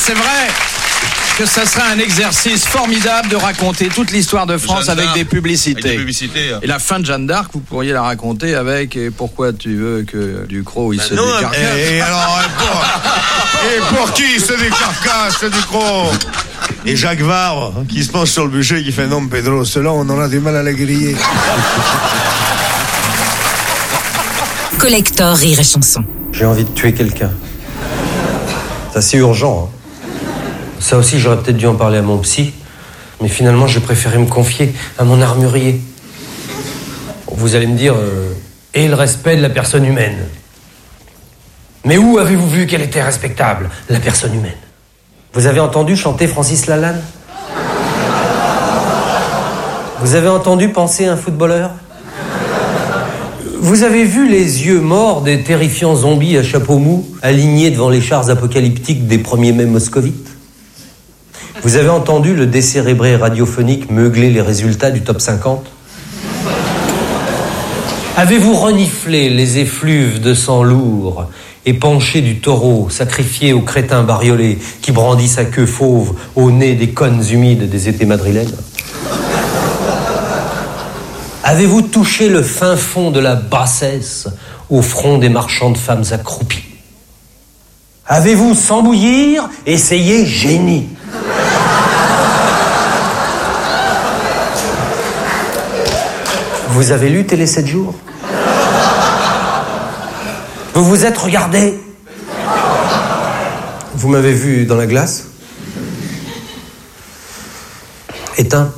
c'est vrai que ça serait un exercice formidable de raconter toute l'histoire de France avec des publicités. Et la fin de Jeanne d'Arc, vous pourriez la raconter avec « Pourquoi tu veux que Ducrot il se décarcasse ?» Et alors, pour qui il se décarcasse, Ducrot? Et Jacques Vabre, qui se penche sur le bûcher, qui fait « Non, Pedro, cela, on en a du mal à la griller. » Collector Rire et Chanson. J'ai envie de tuer quelqu'un. C'est assez urgent, hein. Ça aussi, j'aurais peut-être dû en parler à mon psy, mais finalement, j'ai préféré me confier à mon armurier. Vous allez me dire, et le respect de la personne humaine. Mais où avez-vous vu qu'elle était respectable, la personne humaine? Vous avez entendu chanter Francis Lalanne? Vous avez entendu penser un footballeur? Vous avez vu les yeux morts des terrifiants zombies à chapeau mou, alignés devant les chars apocalyptiques des premiers mai moscovites? Vous avez entendu le décérébré radiophonique meugler les résultats du top 50? Avez-vous reniflé les effluves de sang lourd et penché du taureau sacrifié au crétin bariolé qui brandit sa queue fauve au nez des connes humides des étés madrilènes? Avez-vous touché le fin fond de la bassesse au front des marchands de femmes accroupies? Avez-vous, sans bouillir, essayé génie? Vous avez lu Télé 7 jours? Vous vous êtes regardé? Vous m'avez vu dans la glace? Éteint.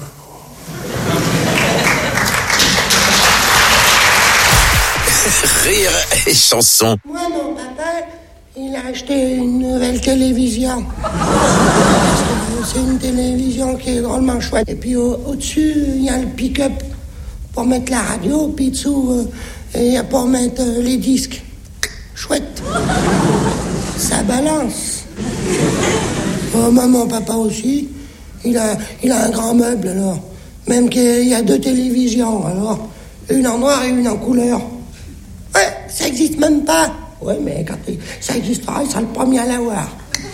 Rire et Chanson. Moi, mon papa, il a acheté une nouvelle télévision. C'est une télévision qui est drôlement chouette. Et puis au-dessus, il y a le pick-up pour mettre la radio, puis dessous, il y a pour mettre les disques. Chouette. Ça balance. Mon papa aussi, il a un grand meuble, alors. Même qu'il y a 2 télévisions, alors. Une en noir et une en couleur. Ouais, ça existe même pas. Ouais, mais quand ça existera, il sera le premier à l'avoir.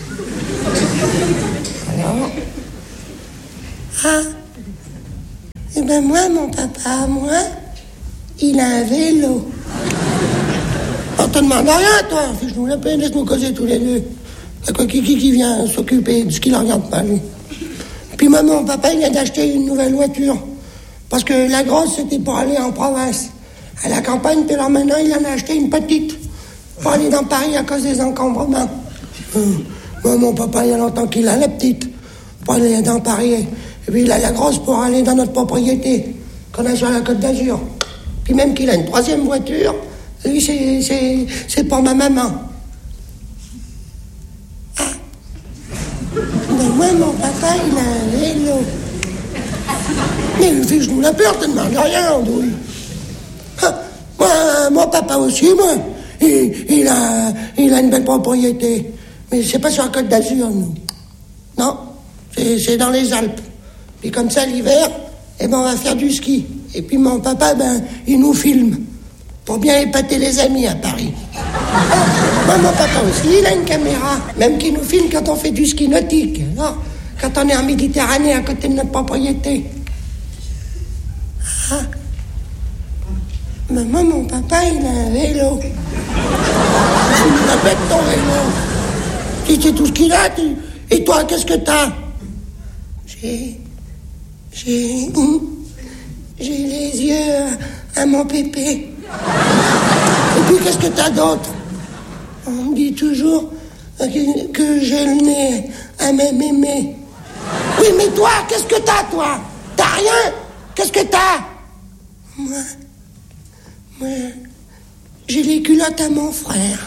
Alors. Ah. Eh ben moi, mon papa, il a un vélo. On te demande rien, toi. Fiche-nous la peine, laisse-nous causer tous les deux. Y'a quoi qui vient s'occuper de ce qui ne regarde pas, lui. Puis maman, mon papa, il vient d'acheter une nouvelle voiture. Parce que la grosse, c'était pour aller en province. À la campagne, puis alors maintenant, il en a acheté une petite. Pour aller dans Paris à cause des encombrements. Moi, mon papa, il y a longtemps qu'il a la petite. Pour aller dans Paris. Et puis il a la grosse pour aller dans notre propriété, qu'on a sur la Côte d'Azur. Puis même qu'il a une 3e voiture, lui, c'est pour ma maman. Ah. Mais moi, mon papa, il a un vélo. Mais je nous la peur, tu ne demandes rien, Andouille. Ah. Moi, mon papa aussi, moi, il a une belle propriété. Mais c'est pas sur la Côte d'Azur, nous. Non, c'est dans les Alpes. Et comme ça, l'hiver, on va faire du ski. Et puis mon papa, il nous filme. Pour bien épater les amis à Paris. Mon papa aussi, il a une caméra. Même qui nous filme quand on fait du ski nautique. Non, quand on est en Méditerranée, à côté de notre propriété. Ah. Maman, mon papa, il a un vélo. Tu me répètes ton vélo. C'est tout ce qu'il a. Et toi, qu'est-ce que t'as? J'ai les yeux à mon pépé. Et puis, qu'est-ce que t'as d'autre? On me dit toujours que j'ai le nez à m'aimer. Oui, mais toi, qu'est-ce que t'as, toi? T'as rien? Qu'est-ce que t'as? Moi, j'ai les culottes à mon frère.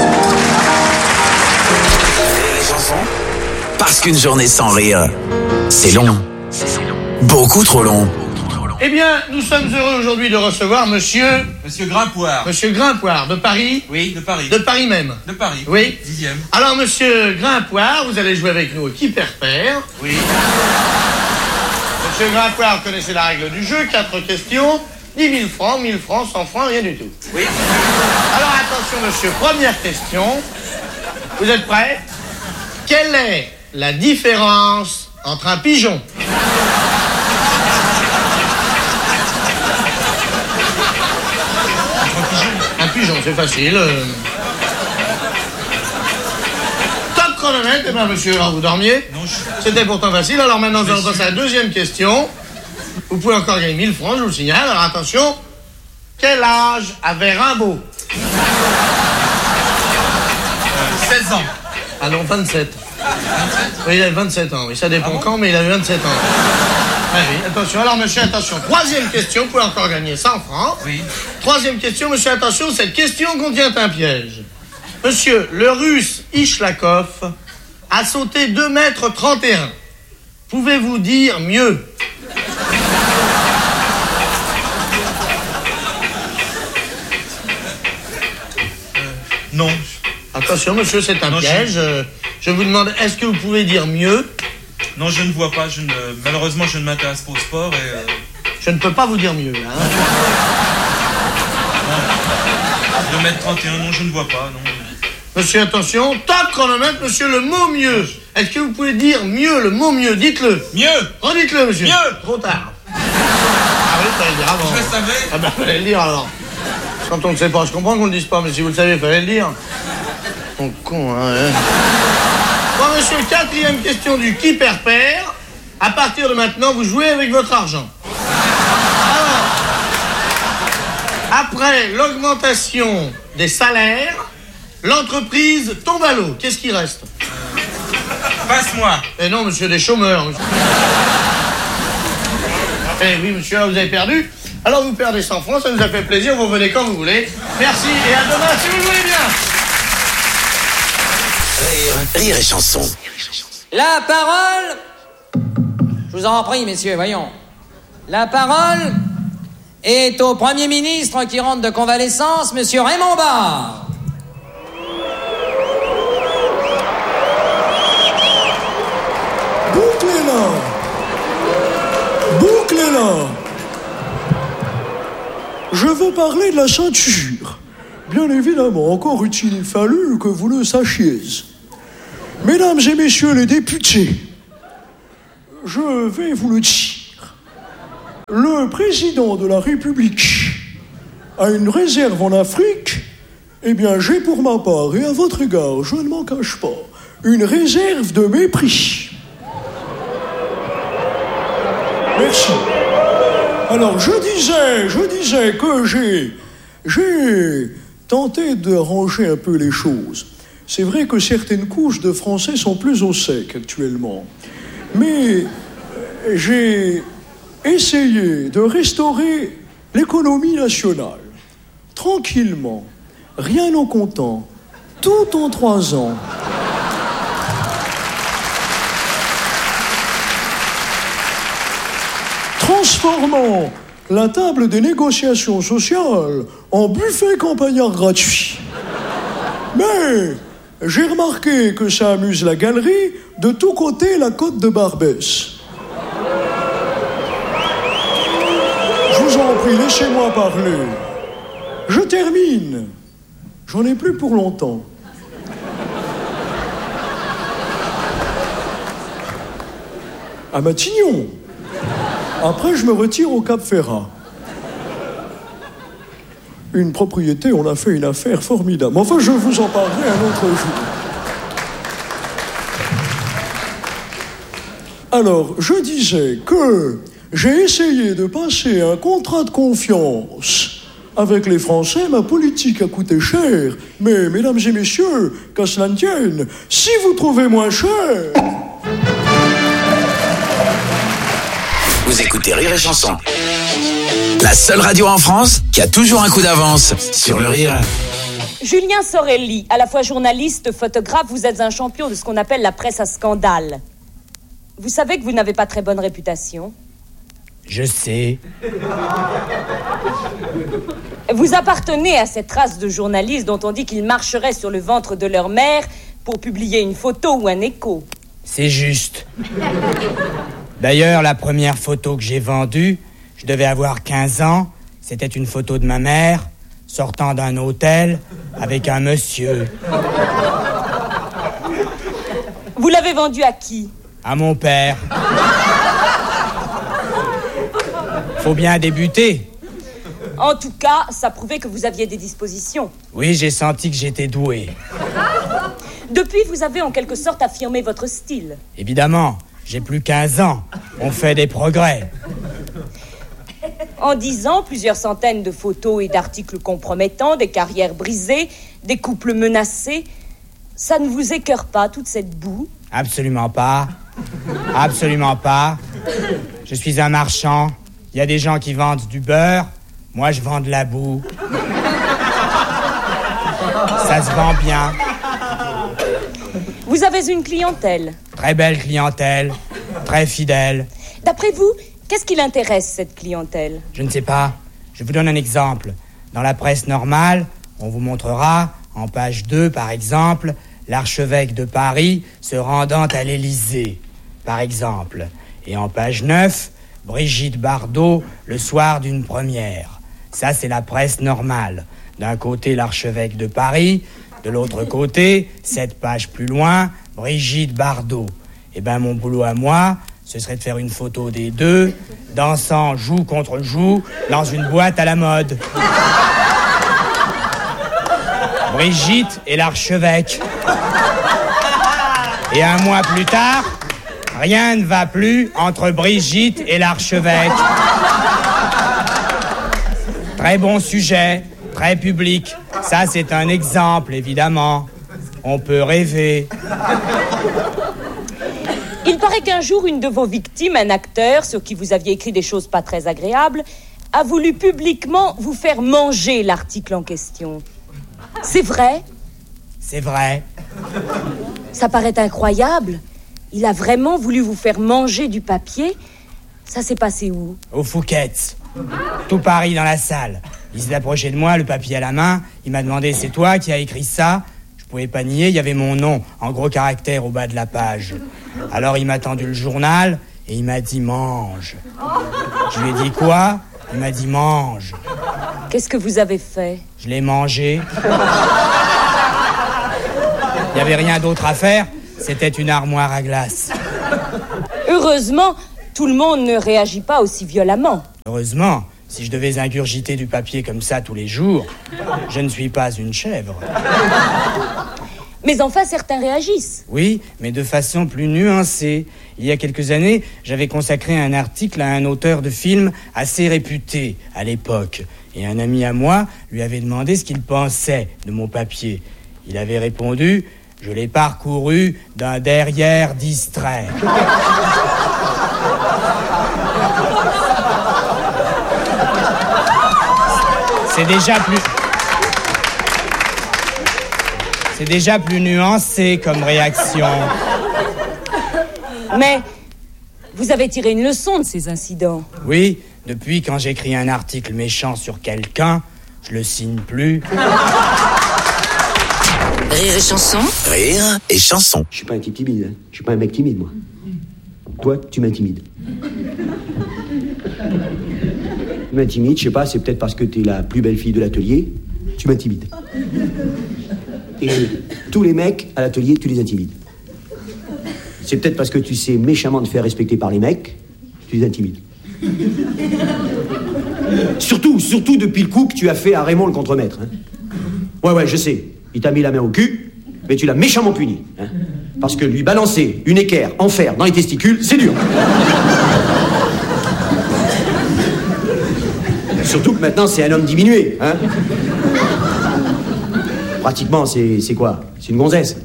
Parce qu'une journée sans rire, c'est long. Beaucoup trop long. Eh bien, nous sommes heureux aujourd'hui de recevoir Monsieur Grimpoire. Monsieur Grimpoire, de Paris? Oui, de Paris. De Paris même? De Paris. Oui. 10e. Alors, Monsieur Grimpoire, vous allez jouer avec nous au qui perd perd. Oui. Monsieur Grimpoire, connaissez la règle du jeu, 4 questions, 10 000 francs, 1000 francs, 100 francs, rien du tout. Oui. Alors, attention, monsieur, première question. Vous êtes prêts? Quel est la différence entre un pigeon? Un pigeon, c'est facile. Top chronomètre, eh bien, monsieur, alors vous dormiez? Non, C'était pourtant facile, alors maintenant nous allons passer à la deuxième question. Vous pouvez encore gagner 1000 francs, je vous le signale. Alors attention, quel âge avait Rimbaud? 16 ans. Ah non, 27. 27? Oui, il a 27 ans, oui, ça dépend quand, mais il a 27 ans. Ah oui, attention, alors monsieur, attention. Troisième question, vous pouvez encore gagner 100 francs. Oui. Troisième question, monsieur, attention, cette question contient un piège. Monsieur, le russe Ishlakov a sauté 2,31 m. Pouvez-vous dire mieux? Non. Attention, monsieur, c'est un piège. Je vous demande, est-ce que vous pouvez dire mieux? Non, je ne vois pas. Malheureusement, je ne m'intéresse pas au sport et... Je ne peux pas vous dire mieux, là. Hein. 2,31 m, non, je ne vois pas, non. Monsieur, attention, top chronomètre, monsieur, le mot mieux. Est-ce que vous pouvez dire mieux, le mot mieux? Dites-le. Mieux. Redites-le, monsieur. Mieux. Trop tard. Ah oui, fallait le dire avant. Je le savais. Ah ben, fallait le dire, alors. Quand on ne sait pas, je comprends qu'on ne le dise pas, mais si vous le savez, fallait le dire. Ton con, hein. Bon, monsieur, quatrième question du qui perd perd. À partir de maintenant, vous jouez avec votre argent. Alors, après l'augmentation des salaires, l'entreprise tombe à l'eau. Qu'est-ce qui reste? Passe-moi. Eh non, monsieur, des chômeurs. Monsieur. Eh oui, monsieur, là, vous avez perdu. Alors, vous perdez 100 francs, ça nous a fait plaisir. Vous revenez quand vous voulez. Merci et à demain si vous le voulez bien. Rire et chanson. La parole... Je vous en prie, messieurs, voyons. La parole est au Premier ministre qui rentre de convalescence, monsieur Raymond Barre. Bouclez-la. Je veux parler de la ceinture. Bien évidemment, encore eût-il fallu que vous le sachiez. Mesdames et messieurs les députés, je vais vous le dire. Le président de la République a une réserve en Afrique. Eh bien, j'ai pour ma part, et à votre égard, je ne m'en cache pas, une réserve de mépris. Merci. Alors, je disais que j'ai tenté de ranger un peu les choses. C'est vrai que certaines couches de Français sont plus au sec actuellement. Mais j'ai essayé de restaurer l'économie nationale. Tranquillement, rien au comptant, tout en 3 ans. Transformant la table des négociations sociales en buffet campagnard gratuit. Mais j'ai remarqué que ça amuse la galerie de tous côtés la côte de Barbès. Je vous en prie, laissez-moi parler. Je termine. J'en ai plus pour longtemps. À Matignon. Après, je me retire au Cap-Ferrat. Une propriété, on a fait une affaire formidable. Mais enfin, je vous en parlerai un autre jour. Alors, je disais que j'ai essayé de passer un contrat de confiance avec les Français. Ma politique a coûté cher. Mais, mesdames et messieurs, qu'à cela ne tienne, si vous trouvez moins cher... Vous écoutez Rire et Chanson. La seule radio en France qui a toujours un coup d'avance sur le rire. Julien Sorelli, à la fois journaliste, photographe, vous êtes un champion de ce qu'on appelle la presse à scandale. Vous savez que vous n'avez pas très bonne réputation? Je sais. Vous appartenez à cette race de journalistes dont on dit qu'ils marcheraient sur le ventre de leur mère pour publier une photo ou un écho. C'est juste. D'ailleurs, la première photo que j'ai vendue, je devais avoir 15 ans. C'était une photo de ma mère sortant d'un hôtel avec un monsieur. Vous l'avez vendu à qui? À mon père. Faut bien débuter. En tout cas, ça prouvait que vous aviez des dispositions. Oui, j'ai senti que j'étais doué. Depuis, vous avez en quelque sorte affirmé votre style. Évidemment, j'ai plus 15 ans. On fait des progrès. En 10 ans, plusieurs centaines de photos et d'articles compromettants, des carrières brisées, des couples menacés. Ça ne vous écœure pas, toute cette boue? Absolument pas. Absolument pas. Je suis un marchand. Il y a des gens qui vendent du beurre. Moi, je vends de la boue. Ça se vend bien. Vous avez une clientèle? Très belle clientèle. Très fidèle. D'après vous, qu'est-ce qui l'intéresse, cette clientèle? Je ne sais pas. Je vous donne un exemple. Dans la presse normale, on vous montrera, en page 2 par exemple, l'archevêque de Paris se rendant à l'Élysée, par exemple. Et en page 9, Brigitte Bardot, le soir d'une première. Ça, c'est la presse normale. D'un côté, l'archevêque de Paris. De l'autre côté, 7 pages plus loin, Brigitte Bardot. Eh ben, mon boulot à moi, ce serait de faire une photo des deux, dansant joue contre joue, dans une boîte à la mode. Brigitte et l'archevêque. Et un mois plus tard, rien ne va plus entre Brigitte et l'archevêque. Très bon sujet, très public. Ça, c'est un exemple, évidemment. On peut rêver. Il paraît qu'un jour, une de vos victimes, un acteur sur qui vous aviez écrit des choses pas très agréables, a voulu publiquement vous faire manger l'article en question. C'est vrai? C'est vrai. Ça paraît incroyable. Il a vraiment voulu vous faire manger du papier? Ça s'est passé où? Au Fouquet's. Tout Paris dans la salle. Il s'est approché de moi, le papier à la main. Il m'a demandé, c'est toi qui as écrit ça? Je pouvais pas nier, il y avait mon nom, en gros caractères au bas de la page. Alors il m'a tendu le journal et il m'a dit, mange. Je lui ai dit quoi? Il m'a dit, mange. Qu'est-ce que vous avez fait? Je l'ai mangé. Il n'y avait rien d'autre à faire, c'était une armoire à glace. Heureusement, tout le monde ne réagit pas aussi violemment. Heureusement, si je devais ingurgiter du papier comme ça tous les jours, je ne suis pas une chèvre. Mais enfin, certains réagissent. Oui, mais de façon plus nuancée. Il y a quelques années, j'avais consacré un article à un auteur de film assez réputé à l'époque. Et un ami à moi lui avait demandé ce qu'il pensait de mon papier. Il avait répondu, je l'ai parcouru d'un derrière distrait. C'est déjà plus nuancé comme réaction. Mais vous avez tiré une leçon de ces incidents. Oui, depuis quand j'écris un article méchant sur quelqu'un, je le signe plus. Rire et chanson. Rire et chanson. Je suis pas un type timide, hein. Je suis pas un mec timide, moi. Toi, tu m'intimides. Tu m'intimides, je sais pas, c'est peut-être parce que t'es la plus belle fille de l'atelier. Tu m'intimides. Et tous les mecs à l'atelier, tu les intimides. C'est peut-être parce que tu sais méchamment te faire respecter par les mecs, tu les intimides. Surtout depuis le coup que tu as fait à Raymond le contremaître. Hein. Ouais, je sais. Il t'a mis la main au cul, mais tu l'as méchamment puni. Hein. Parce que lui balancer une équerre en fer dans les testicules, c'est dur. Surtout que maintenant, c'est un homme diminué. Hein. Pratiquement, c'est quoi? C'est une gonzesse.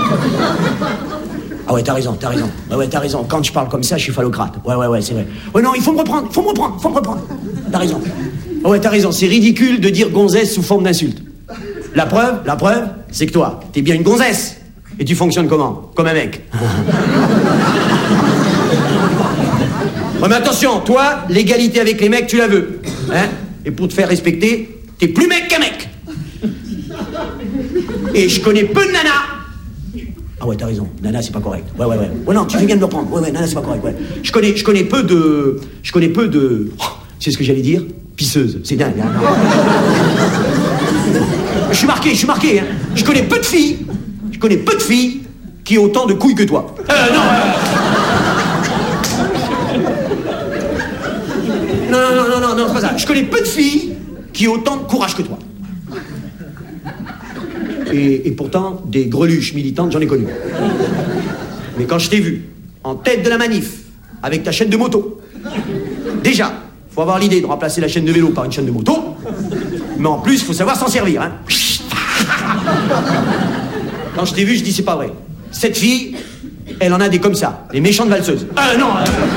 Ah ouais, t'as raison. Ouais, t'as raison. Quand je parle comme ça, je suis phallocrate. Ouais, c'est vrai. Ouais, non, il faut me reprendre. T'as raison. Ah ouais, t'as raison. C'est ridicule de dire gonzesse sous forme d'insulte. La preuve, c'est que toi, t'es bien une gonzesse. Et tu fonctionnes comment? Comme un mec. Ouais, mais attention, toi, l'égalité avec les mecs, tu la veux. Hein? Et pour te faire respecter, t'es plus mec qu'un mec. Et je connais peu de nanas. Ah ouais, t'as raison. Nana, c'est pas correct. Ouais. Ouais, non, tu viens de me reprendre. Ouais, nana, c'est pas correct. Ouais. Je connais peu de... Oh, c'est ce que j'allais dire? Pisseuse. C'est dingue. Hein, Je suis marqué. Hein. Je connais peu de filles qui ait autant de couilles que toi. Non, c'est pas ça. Je connais peu de filles qui ont autant de courage que toi. Et pourtant, des greluches militantes, j'en ai connu. Mais quand je t'ai vu, en tête de la manif, avec ta chaîne de moto, déjà, faut avoir l'idée de remplacer la chaîne de vélo par une chaîne de moto, mais en plus, faut savoir s'en servir, hein. Quand je t'ai vu, je dis c'est pas vrai. Cette fille, elle en a des comme ça, des méchantes valseuses. Non,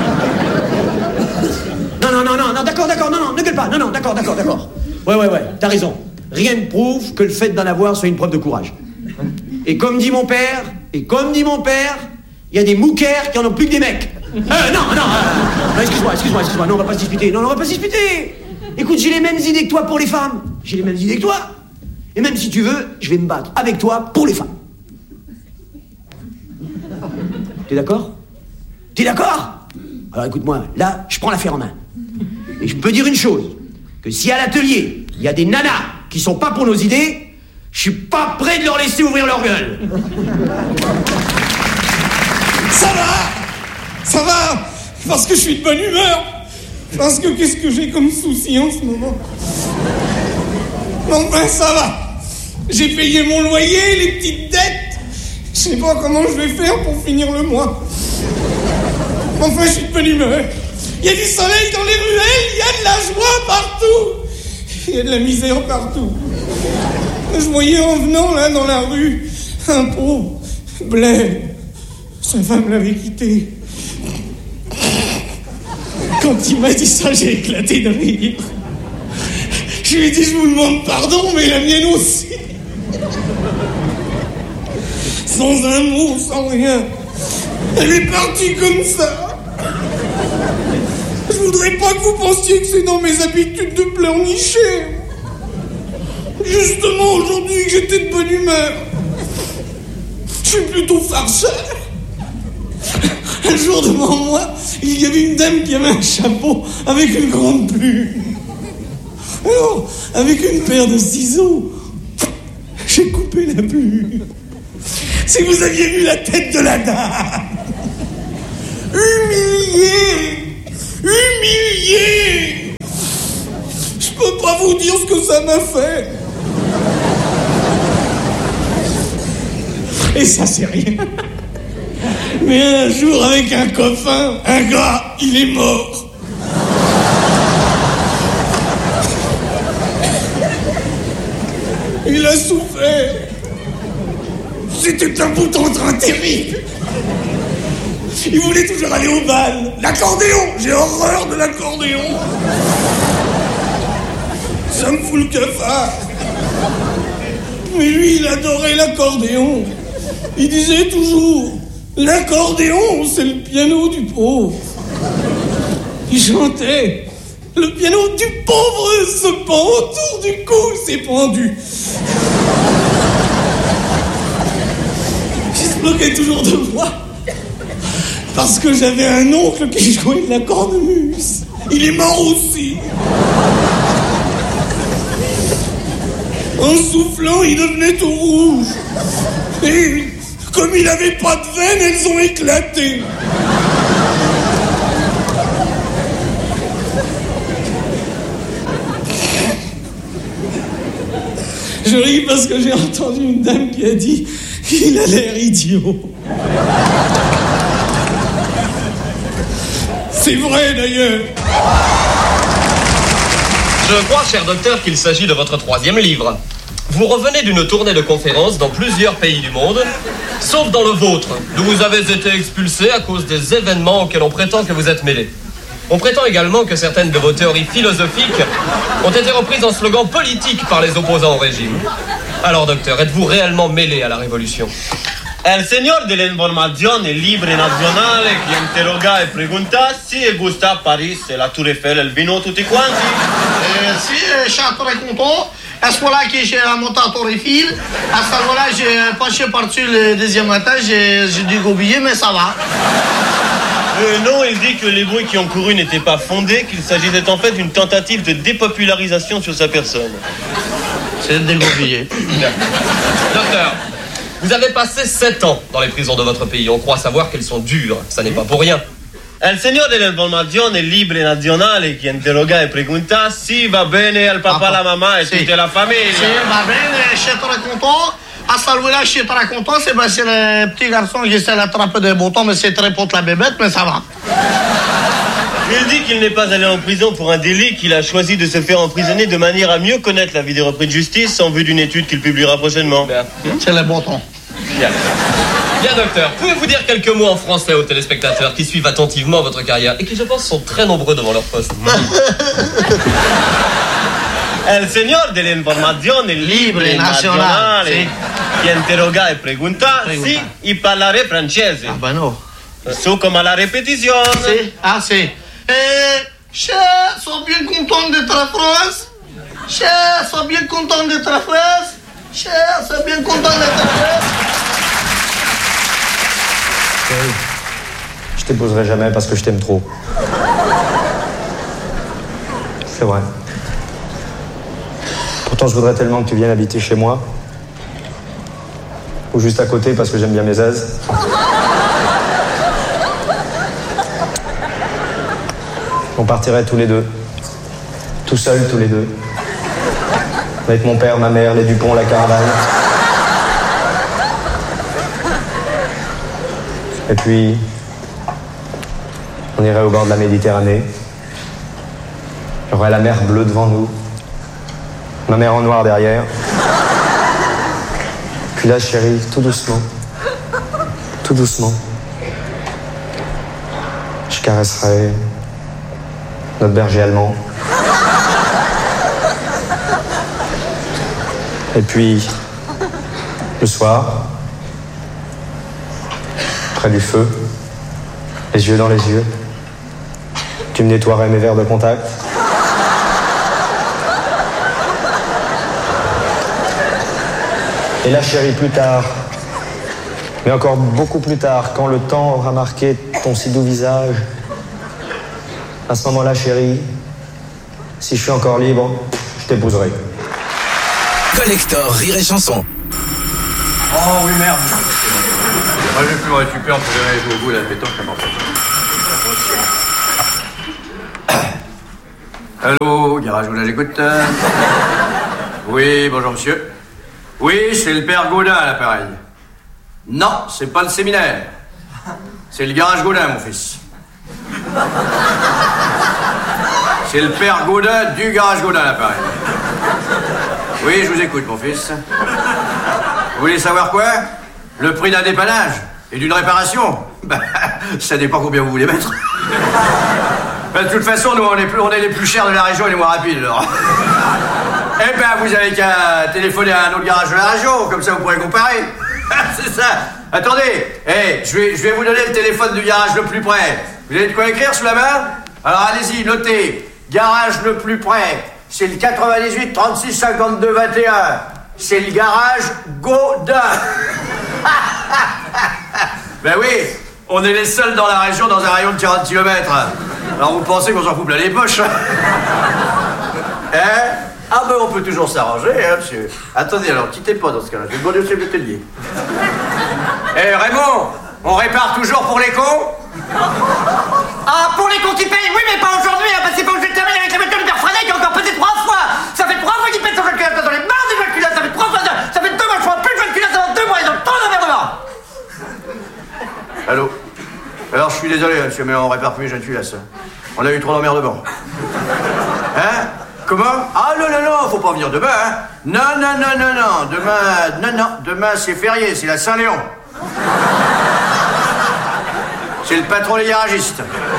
d'accord, non, ne gueule pas, non, d'accord. Ouais, t'as raison. Rien ne prouve que le fait d'en avoir soit une preuve de courage. Et comme dit mon père, il y a des mouquères qui en ont plus que des mecs. Excuse-moi, non, on va pas se disputer. Écoute, j'ai les mêmes idées que toi pour les femmes. Et même si tu veux, je vais me battre avec toi pour les femmes. T'es d'accord? Alors écoute-moi, là, je prends l'affaire en main. Et je peux dire une chose, que si à l'atelier, il y a des nanas qui sont pas pour nos idées, je suis pas prêt de leur laisser ouvrir leur gueule. Ça va, parce que je suis de bonne humeur. Parce que qu'est-ce que j'ai comme souci en ce moment? Enfin, ça va. J'ai payé mon loyer, les petites dettes. Je sais pas comment je vais faire pour finir le mois. Enfin, je suis de bonne humeur. Il y a du soleil dans les ruelles, il y a de la joie partout. Il y a de la misère partout. Je voyais en venant là dans la rue un pauvre Blaise. Sa femme l'avait quitté. Quand il m'a dit ça, j'ai éclaté de rire. Je lui ai dit, je vous demande pardon, mais la mienne aussi. Sans un mot, sans rien. Elle est partie comme ça. Je voudrais pas que vous pensiez que c'est dans mes habitudes de pleurnicher. Justement, aujourd'hui, que j'étais de bonne humeur. Je suis plutôt farceur. Un jour, devant moi, il y avait une dame qui avait un chapeau avec une grande plume. Alors, avec une paire de ciseaux, j'ai coupé la plume. Si vous aviez vu la tête de la dame, humiliée, je peux pas vous dire ce que ça m'a fait. Et ça, c'est rien. Mais un jour, avec un copain, un gars, il est mort. Il a souffert. C'était un bout en train terrible. Il voulait toujours aller au bal. L'accordéon, j'ai horreur de l'accordéon. Ça me fout le cafard. Mais lui, il adorait l'accordéon. Il disait toujours, l'accordéon, c'est le piano du pauvre. Il chantait, le piano du pauvre se pend autour du cou, c'est pendu. Il se moquait toujours de moi. Parce que j'avais un oncle qui jouait de la cornemuse. Il est mort aussi. En soufflant, il devenait tout rouge. Et comme il n'avait pas de veines, elles ont éclaté. Je ris parce que j'ai entendu une dame qui a dit qu'il a l'air idiot. C'est vrai d'ailleurs. Je crois, cher docteur, qu'il s'agit de votre 3e livre. Vous revenez d'une tournée de conférences dans plusieurs pays du monde, sauf dans le vôtre, d'où vous avez été expulsé à cause des événements auxquels on prétend que vous êtes mêlé. On prétend également que certaines de vos théories philosophiques ont été reprises en slogan politique par les opposants au régime. Alors, docteur, êtes-vous réellement mêlé à la révolution? El señor de la información libre nazionale che interroga e pregunta si gusta a Paris, la Tour Eiffel, el vino, tutti quanti. Si, je suis très content. À ce moment-là, j'ai monté à Tour Eiffel. À ce moment-là, j'ai penché par-dessus le deuxième étage. J'ai dû goubiller, mais ça va. Non, il dit que les bruits qui ont couru n'étaient pas fondés, qu'il s'agissait en fait d'une tentative de dépopularisation sur sa personne. C'est dégobillé. Docteur, Vous avez passé 7 ans dans les prisons de votre pays. On croit savoir qu'elles sont dures. Ça n'est pas pour rien. El signor dell'informazione libre nazionale che interroga e pregunta si va bene al papà, la mamma e tutta la famiglia. Si, va bene, je suis très content. À celui-là, je suis très content. C'est parce que le petit garçon qui essaie d'attraper des boutons, mais c'est très pour la bébête, mais ça va. Il dit qu'il n'est pas allé en prison pour un délit, qu'il a choisi de se faire emprisonner de manière à mieux connaître la vie des repris de justice en vue d'une étude qu'il publiera prochainement. C'est le bouton. Bien. Bien, docteur. Pouvez-vous dire quelques mots en français aux téléspectateurs qui suivent attentivement votre carrière et qui, je pense, sont très nombreux devant leur poste? El signor dell'informazione libre nazionale che interroga e pregunta si il parlare francese. Ah ben no. Su come la répétition. Si. Ah si. Je suis bien content d'être en France. Je suis bien content d'être en France. Je suis bien content d'être en France. Je t'épouserai jamais parce que je t'aime trop. C'est vrai. Pourtant, je voudrais tellement que tu viennes habiter chez moi. Ou juste à côté parce que j'aime bien mes aises. On partirait tous les deux. Tout seuls, tous les deux. Avec mon père, ma mère, les Dupont, la caravane. Et puis, on irait au bord de la Méditerranée. J'aurais la mer bleue devant nous. Ma mère en noir derrière. Puis là, chérie, tout doucement. Tout doucement. Je caresserai notre berger allemand. Et puis, le soir, près du feu, les yeux dans les yeux, tu me nettoierais mes verres de contact. Et là, chérie, plus tard, mais encore beaucoup plus tard, quand le temps aura marqué ton si doux visage, à ce moment-là, chérie, si je suis encore libre, je t'épouserai. Collector Rire et Chanson. Oh oui, merde. Moi, j'ai pu me récupérer, on peut aller au bout de la pétanque, Allô, garage, vous j'écoute. Oui, bonjour monsieur. Oui, c'est le père Gaudin à l'appareil. Non, c'est pas le séminaire. C'est le garage Gaudin, mon fils. C'est le père Gaudin du garage Gaudin à l'appareil. Oui, je vous écoute, mon fils. Vous voulez savoir quoi? Le prix d'un dépannage et d'une réparation? Ben, ça dépend combien vous voulez mettre. Ben, de toute façon, nous, on est les plus chers de la région et les moins rapides, alors. Eh ben, vous avez qu'à téléphoner à un autre garage de la région, comme ça vous pourrez comparer. C'est ça. Attendez, je vais vous donner le téléphone du garage le plus près. Vous avez de quoi écrire sous la main? Alors allez-y, notez. Garage le plus près, c'est le 98 36 52 21. C'est le garage Gaudin. Ben oui, on est les seuls dans la région dans un rayon de 40 km. Alors vous pensez qu'on s'en fout plein les poches? Ah ben on peut toujours s'arranger, hein, monsieur. Attendez, alors quittez pas dans ce cas-là, je vais demander au chef d'atelier. Raymond, on répare toujours pour les cons? Ah, pour les cons qui payent, oui, mais pas aujourd'hui, hein, parce qu'il faut que je termine avec la voiture de Père Freinet qui a encore pesé 3 fois. Ça fait 3 fois qu'il pète son jeu de culasse, j'en ai marre des jeux de culasse, ça fait 3 fois, ça fait 2 mois, je prends plus de jeu de culasse avant 2 mois, ils ont trop d'emmerdement. Allô? Alors je suis désolé, monsieur, mais on répare plus les jeunes culasses. On a eu trop d'emmerdements. Hein? Comment? Ah non, non, non, faut pas venir demain, hein. Non, non, non, non, non, demain, non, demain c'est férié, c'est la Saint-Léon. C'est le patron des garagistes.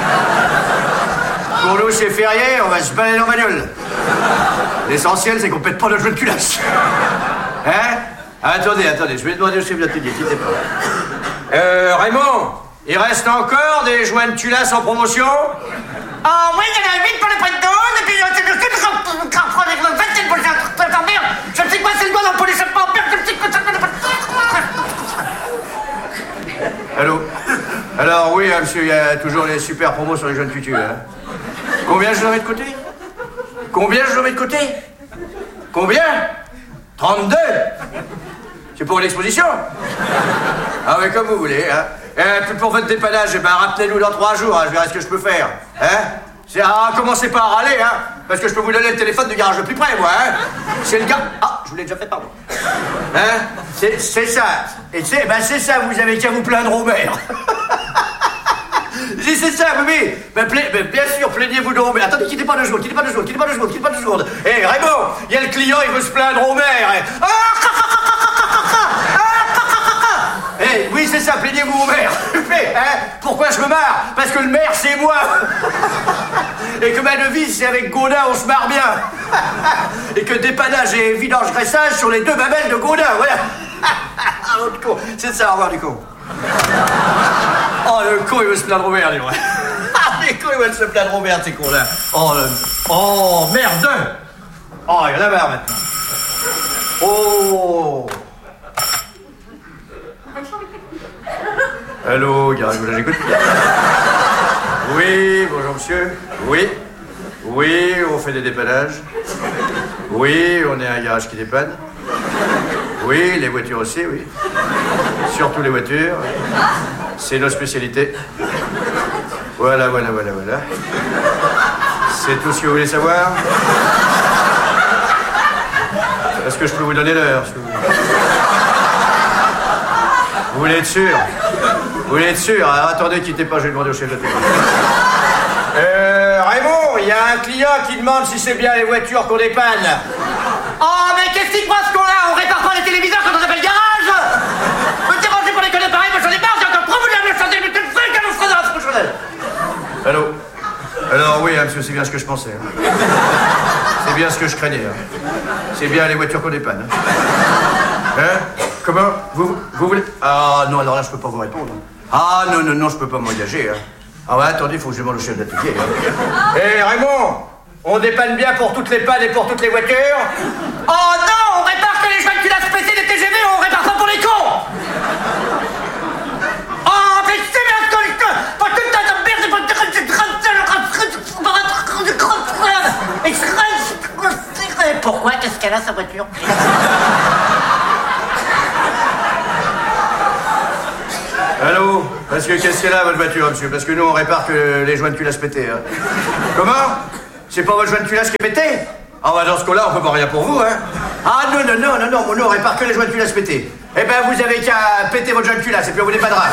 Pour nous, c'est férié, on va se balader en bagnole. L'essentiel, c'est qu'on pète pas notre jeu de culasse. Hein? Attendez, je vais demander au chef d'atelier, quittez pas. Raymond, il reste encore des joints de culasse en promotion? Ah oui, il y en a 8 pour le prix de 12, et puis c'est le sud de avec le 27 pour le merde. Je me sais quoi, c'est le doigt dans le pot d'échappement, merde, je me sais quoi, Allô? Alors oui, hein, monsieur, il y a toujours les super promos sur les jeunes tutus, hein. Combien je dois mettre de côté? Combien je dois mettre de côté? Combien? 32? C'est pour une exposition? Ah oui, comme vous voulez, hein. Puis pour votre dépannage, eh ben, rappelez-nous dans 3 jours, hein, je verrai ce que je peux faire. Hein? Commencez pas à râler, hein, parce que je peux vous donner le téléphone du garage le plus près, moi, hein. C'est le gars... Ah, je vous l'ai déjà fait, pardon. Hein? C'est ça. Et c'est ça, vous avez qu'à vous plaindre au maire. C'est ça, oui. Ben, bien sûr, plaignez-vous donc. Mais attendez, quittez pas 2 secondes. Hé, Raymond, il y a le client, il veut se plaindre au maire. Oui, c'est ça, plaignez-vous au maire. Hein? Pourquoi je me marre? Parce que le maire, c'est moi. Et que ma devise, c'est avec Gaudin, on se marre bien. Et que dépannage et vidange-graissage sur les 2 babelles de Gaudin, voilà. L'autre con, c'est ça, au revoir du con. Oh, le con, il veut se plaindre au maire, dis moi. Les cons, ils veulent se plaindre au maire, ces cons-là. Oh, merde. Oh, il y en a marre, maintenant. Oh. Allô, garage, j'écoute. Oui, bonjour monsieur. Oui, on fait des dépannages. Oui, on est un garage qui dépanne. Oui, les voitures aussi, oui. Surtout les voitures. C'est nos spécialités. Voilà. C'est tout ce que vous voulez savoir? Est-ce que je peux vous donner l'heure? Vous voulez être sûr? Vous voulez être sûr? Alors, attendez, quittez pas, je vais demander au chef de téléphone. Raymond, il y a un client qui demande si c'est bien les voitures qu'on dépanne. Oh, mais qu'est-ce qu'il croit ce con-là? On répare pas les téléviseurs quand on s'appelle garage. Me dérangez pour les conneries pareilles, moi j'en ai marre, j'ai encore trop voulu me changer, mais tu le fais qu'à l'on se redonne, Chanel. Allô? Alors oui, hein, monsieur, c'est bien ce que je pensais. Hein. C'est bien ce que je craignais. Hein. C'est bien les voitures qu'on dépanne. Hein? Comment? Vous voulez... Ah non, alors là, je peux pas vous répondre. Ah non, je peux pas m'engager. Hein. Ah ouais, attendez, il faut que je demande au chef d'atelier. Hé, Raymond, on dépanne bien pour toutes les pannes et pour toutes les voitures? Oh non, on répare que les joints de culasse PC des TGV, on répare pas pour les cons. Oh, mais c'est bien ce que... Pas tout le temps de merde, pas tout le temps de... Pourquoi? Qu'est-ce qu'elle a, sa voiture? Allô? Parce que qu'est-ce qu'elle a, votre voiture, monsieur? Parce que nous, on répare que les joints de culasse pétés. Hein. Comment? C'est pas votre joint de culasse qui est pété? Ah bah dans ce cas-là, on peut pas rien pour vous, hein. Ah non, nous, on répare que les joints de culasse pétés. Eh ben, vous avez qu'à péter votre joint de culasse et puis on vous dépannera.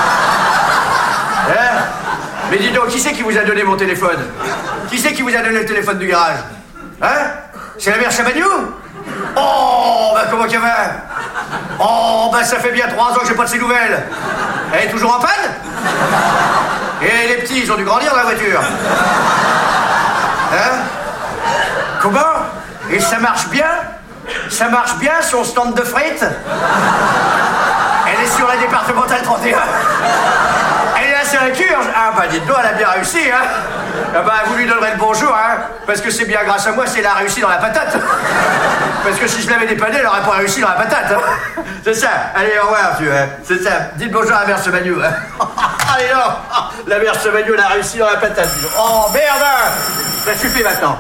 Hein? Mais dis donc, qui c'est qui vous a donné mon téléphone? Qui c'est qui vous a donné le téléphone du garage? Hein? C'est la mère Chabagnou? Oh, bah comment qu'elle va? Oh, bah ça fait bien 3 ans que j'ai pas de ses nouvelles. Elle est toujours en panne? Et les petits, ils ont dû grandir dans la voiture. Hein? Comment? Et ça marche bien? Ça marche bien, son stand de frites? Elle est sur la départementale 31. Elle est à Saint-Curge. Ah bah dites-donc, elle a bien réussi, hein. Ah bah vous lui donnerez le bonjour, hein. Parce que c'est bien grâce à moi si elle a réussi dans la patate. Parce que si je l'avais dépanné, elle aurait pas réussi dans la patate, hein. C'est ça. Allez, au revoir, tu vois. C'est ça. Dites bonjour à la mère Sebagnou, hein. Allez, non. La mère Sebagnou, elle a réussi dans la patate. Oh merde. Ça suffit maintenant.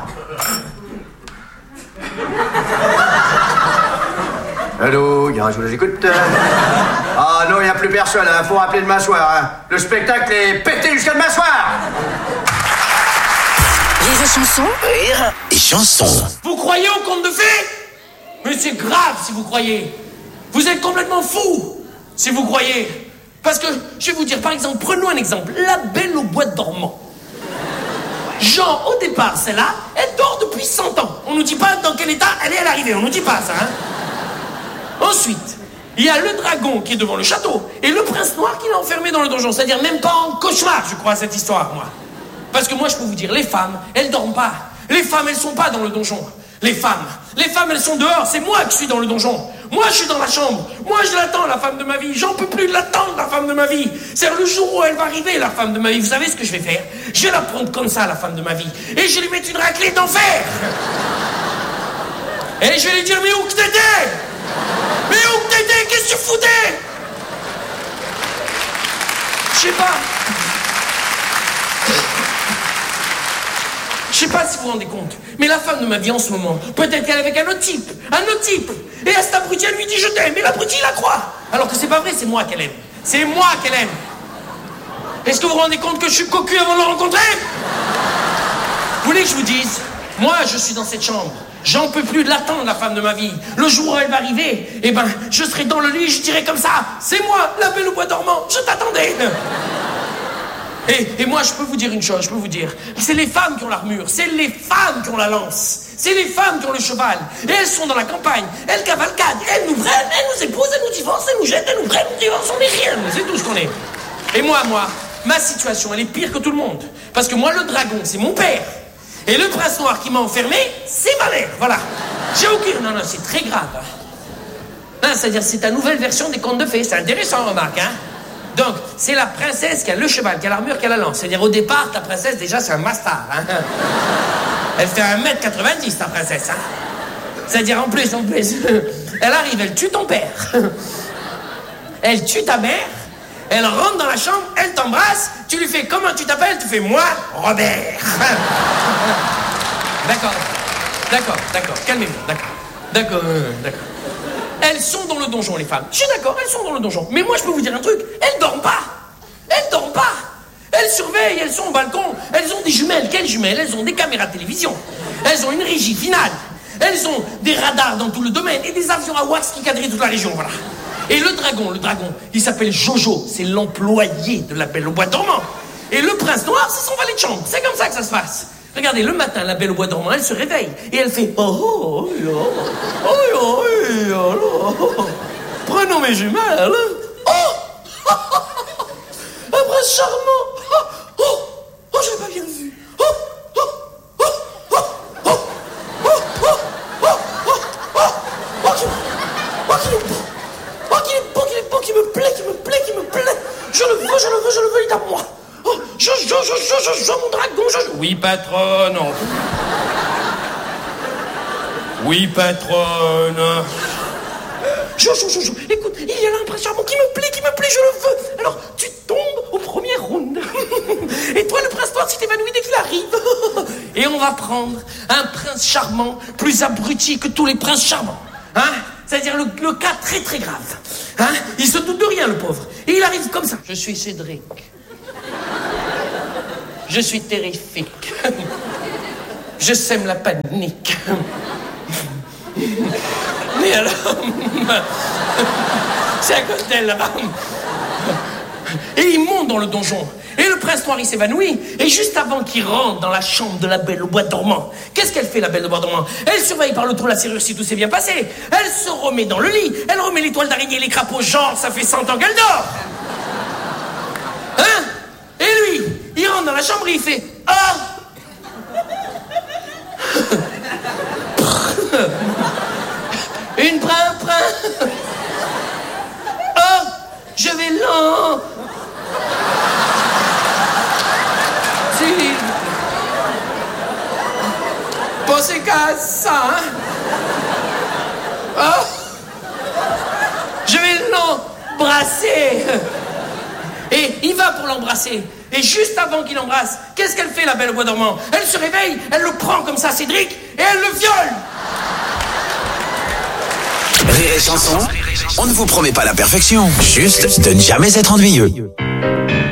Allô, garage, j'écoute. Ah non, il n'y a plus personne, hein. Faut rappeler demain soir. Hein. Le spectacle est pété jusqu'à demain soir. Rire et chanson. Rire et chanson. Vous croyez au conte de fées? Mais c'est grave si vous croyez. Vous êtes complètement fou si vous croyez. Parce que, je vais vous dire, par exemple, prenons un exemple. La Belle au bois dormant. Jean, au départ, celle-là, elle dort depuis 100 ans. On nous dit pas dans quel état elle est à l'arrivée. On nous dit pas ça, hein. Ensuite, il y a le dragon qui est devant le château et le prince noir qui l'a enfermé dans le donjon. C'est-à-dire même pas en cauchemar, je crois, cette histoire, moi. Parce que moi, je peux vous dire, les femmes, elles dorment pas. Les femmes, elles sont pas dans le donjon. Les femmes, elles sont dehors. C'est moi qui suis dans le donjon. Moi, je suis dans la chambre. Moi, je l'attends, la femme de ma vie. J'en peux plus de l'attendre, la femme de ma vie. C'est le jour où elle va arriver, la femme de ma vie. Vous savez ce que je vais faire? Je vais la prendre comme ça, la femme de ma vie. Et je vais lui mettre une raclée d'enfer. Et je vais lui dire, mais où que t'étais? Mais où que t'étais? Qu'est-ce que tu foutais? Je sais pas. Je sais pas si vous vous rendez compte, mais la femme de ma vie en ce moment, peut-être qu'elle est avec un autre type. Et à cet abruti, elle lui dit je t'aime. Et l'abruti, il la croit. Alors que c'est pas vrai, c'est moi qu'elle aime. C'est moi qu'elle aime. Est-ce que vous vous rendez compte que je suis cocu avant de la rencontrer? Vous voulez que je vous dise? Moi, je suis dans cette chambre. J'en peux plus de l'attendre, la femme de ma vie. Le jour où elle va arriver, eh ben, je serai dans le lit, je dirai comme ça, c'est moi, la belle au bois dormant, je t'attendais. Et moi, je peux vous dire une chose, c'est les femmes qui ont l'armure, c'est les femmes qui ont la lance, c'est les femmes qui ont le cheval. Et elles sont dans la campagne, elles cavalcadent, elles nous prennent, elles nous épousent, elles nous divorcent, elles nous jettent, elles nous prennent, nous divorcent, on n'est rien, c'est tout ce qu'on est. Et moi, ma situation, elle est pire que tout le monde. Parce que moi, le dragon, c'est mon père. Et le prince noir qui m'a enfermé, c'est ma mère, voilà. J'ai aucune... Non, c'est très grave. Hein, c'est-à-dire, c'est ta nouvelle version des contes de fées. C'est intéressant, remarque, hein. Donc, c'est la princesse qui a le cheval, qui a l'armure, qui a la lance. C'est-à-dire, au départ, ta princesse, déjà, c'est un mastard, hein. Elle fait 1m90, ta princesse, hein. C'est-à-dire, en plus, elle arrive, elle tue ton père. Elle tue ta mère. Elle rentre dans la chambre, elle t'embrasse, tu lui fais comment tu t'appelles, tu fais moi, Robert. D'accord, calmez-vous, d'accord. Elles sont dans le donjon, les femmes. Je suis d'accord, elles sont dans le donjon. Mais moi, je peux vous dire un truc, elles dorment pas. Elles surveillent, elles sont au balcon, elles ont des jumelles. Quelles jumelles? Elles ont des caméras de télévision. Elles ont une régie finale. Elles ont des radars dans tout le domaine et des avions à wax qui quadrillent toute la région, voilà. Et le dragon, il s'appelle Jojo, c'est l'employé de la Belle au bois dormant. Et le prince noir, c'est son valet de chambre, c'est comme ça que ça se passe. Regardez, le matin, la Belle au bois dormant, elle se réveille et elle fait prenons mes jumelles. Un prince charmant. Je l'ai pas bien vu. Qui me plaît. Je le veux, il est à moi. Je, mon dragon, Oui, patronne. Oui, patronne. Écoute, il y a là un prince charmant qui me plaît, je le veux. Alors, tu tombes au premier round. Et toi, le prince noir, tu t'évanouis dès qu'il arrive. Et on va prendre un prince charmant plus abruti que tous les princes charmants. Hein? C'est-à-dire le cas très très grave. Hein? Il se doute de rien, le pauvre. Et il arrive comme ça. Je suis Cédric. Je suis terrifique. Je sème la panique. Mais alors... C'est à cause d'elle, là-bas. Et il monte dans le donjon. Et le prince noir, il s'évanouit. Et juste avant qu'il rentre dans la chambre de la Belle au bois dormant, qu'est-ce qu'elle fait, la Belle au bois dormant? Elle surveille par le trou la serrure si tout s'est bien passé. Elle se remet dans le lit. Elle remet les toiles d'araignée et les crapauds, genre, ça fait 100 ans qu'elle dort. Hein? Et lui, il rentre dans la chambre et il fait... Une prin. Je vais lent. Pensez qu'à ça, hein? Je vais l'embrasser. Et il va pour l'embrasser. Et juste avant qu'il l'embrasse, qu'est-ce qu'elle fait, la Belle au bois dormant? Elle se réveille, elle le prend comme ça, Cédric, et elle le viole. Rire et chanson, on ne vous promet pas la perfection, juste de ne jamais être ennuyeux.